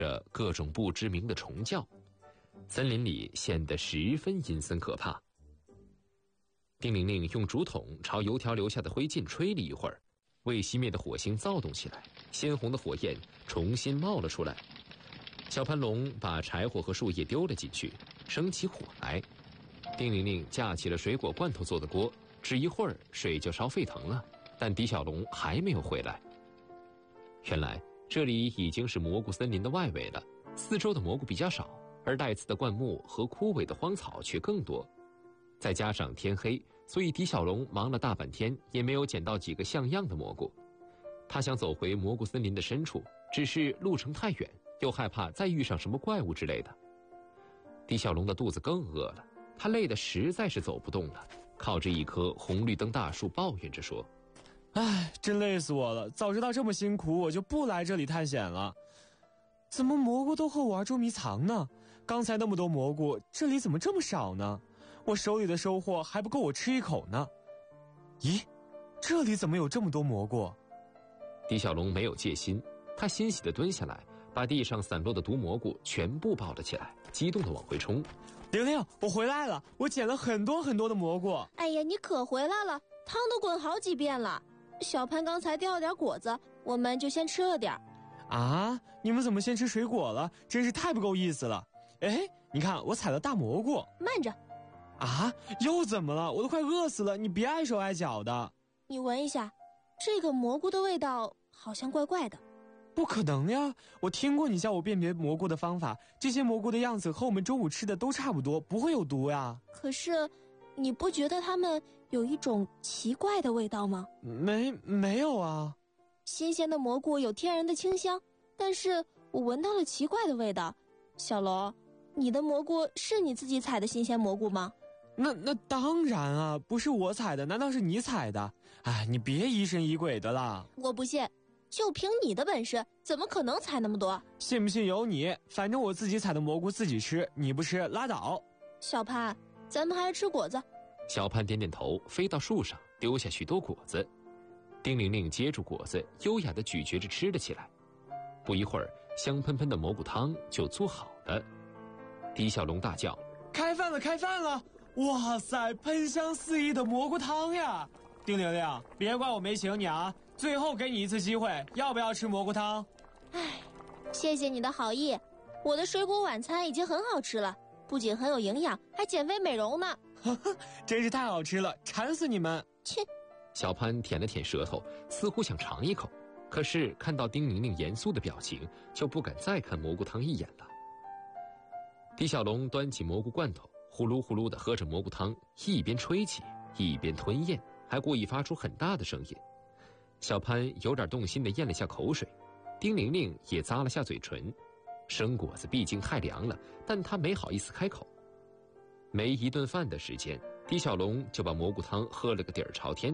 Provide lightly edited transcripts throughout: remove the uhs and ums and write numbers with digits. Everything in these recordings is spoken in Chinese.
着各种不知名的虫叫，森林里显得十分阴森可怕。丁玲玲用竹筒朝油条留下的灰烬吹了一会儿，未熄灭的火星躁动起来，鲜红的火焰重新冒了出来。小潘龙把柴火和树叶丢了进去，生起火来。丁玲玲架起了水果罐头做的锅，只一会儿水就烧沸腾了，但狄小龙还没有回来。原来这里已经是蘑菇森林的外围了，四周的蘑菇比较少，而带刺的灌木和枯萎的荒草却更多。再加上天黑，所以狄小龙忙了大半天也没有捡到几个像样的蘑菇。他想走回蘑菇森林的深处，只是路程太远，又害怕再遇上什么怪物之类的。狄小龙的肚子更饿了，他累得实在是走不动了，靠着一棵红绿灯大树抱怨着说： 唉，真累死我了，早知道这么辛苦我就不来这里探险了。怎么蘑菇都和我玩捉迷藏呢？刚才那么多蘑菇，这里怎么这么少呢？我手里的收获还不够我吃一口呢。咦，这里怎么有这么多蘑菇？ 狄小龙没有戒心，他欣喜地蹲下来，把地上散落的毒蘑菇全部抱了起来，激动地往回冲。 玲玲，我回来了，我捡了很多很多的蘑菇。 哎呀，你可回来了，汤都滚好几遍了。小潘刚才掉了点果子，我们就先吃了点。 啊，你们怎么先吃水果了？真是太不够意思了。哎，你看我采了大蘑菇。 慢着。 啊，又怎么了？我都快饿死了，你别碍手碍脚的。 你闻一下，这个蘑菇的味道好像怪怪的。 不可能呀，我听过你教我辨别蘑菇的方法，这些蘑菇的样子和我们中午吃的都差不多，不会有毒呀。 可是你不觉得它们有一种奇怪的味道吗？ 没有啊。 新鲜的蘑菇有天然的清香，但是我闻到了奇怪的味道。小龙，你的蘑菇是你自己采的新鲜蘑菇吗？ 那当然啊，不是我采的，难道是你采的？哎，你别疑神疑鬼的啦。 我不信，就凭你的本事，怎么可能采那么多？ 信不信由你，反正我自己采的蘑菇自己吃，你不吃拉倒。 小潘，咱们还是吃果子。 小潘点点头，飞到树上，丢下许多果子。丁玲玲接住果子，优雅地咀嚼着吃了起来。不一会儿，香喷喷的蘑菇汤就做好了。狄小龙大叫： 开饭了，开饭了！哇塞，喷香四溢的蘑菇汤呀！丁玲玲，别怪我没请你啊，最后给你一次机会，要不要吃蘑菇汤？ 唉，谢谢你的好意，我的水果晚餐已经很好吃了，不仅很有营养，还减肥美容呢。 真是太好吃了，馋死你们！ 切！ 小潘舔了舔舌头，似乎想尝一口，可是看到丁玲玲严肃的表情，就不敢再看蘑菇汤一眼了。狄小龙端起蘑菇罐头，呼噜呼噜地喝着蘑菇汤，一边吹起，一边吞咽，还故意发出很大的声音。小潘有点动心地咽了下口水，丁玲玲也咂了下嘴唇。生果子毕竟太凉了，但她没好意思开口。没一顿饭的时间，狄小龙就把蘑菇汤喝了个底儿朝天。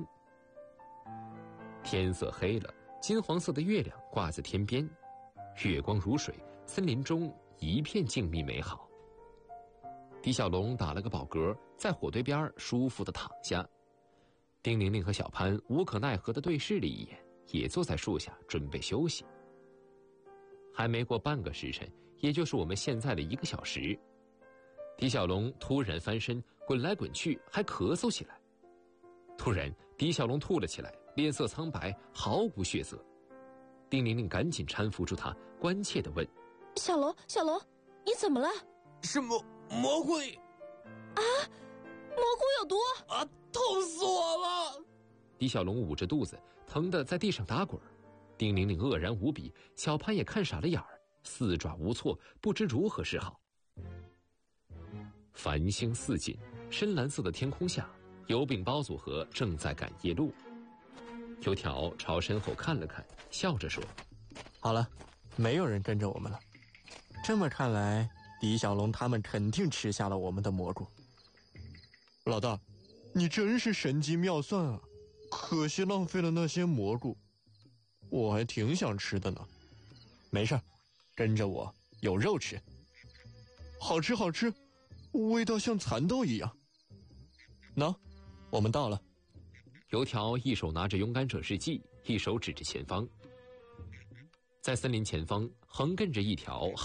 天色黑了，金黄色的月亮挂在天边，月光如水，森林中一片静谧美好。狄小龙打了个饱嗝，在火堆边舒服地躺下。丁玲玲和小潘无可奈何地对视了一眼，也坐在树下准备休息。还没过半个时辰，也就是我们现在的1个小时，狄小龙突然翻身，滚来滚去，还咳嗽起来。突然，狄小龙吐了起来，脸色苍白，毫无血色。丁玲玲赶紧搀扶住他，关切地问： 小龙，小龙，你怎么了？ 是蘑菇里啊，蘑菇有毒啊！痛死我了！ 狄小龙捂着肚子，疼得在地上打滚。丁玲玲愕然无比，小潘也看傻了眼儿，四爪无措，不知如何是好。繁星似锦，深蓝色的天空下，油饼包组合正在赶夜路。油条朝身后看了看，笑着说： 好了，没有人跟着我们了。这么看来，狄小龙他们肯定吃下了我们的蘑菇。 老大，你真是神机妙算啊！可惜浪费了那些蘑菇，我还挺想吃的呢。 没事，跟着我，有肉吃。 好吃好吃，味道像蚕豆一样。 喏，我们到了。 油条一手拿着勇敢者日记，一手指着前方。在森林前方横亘着一条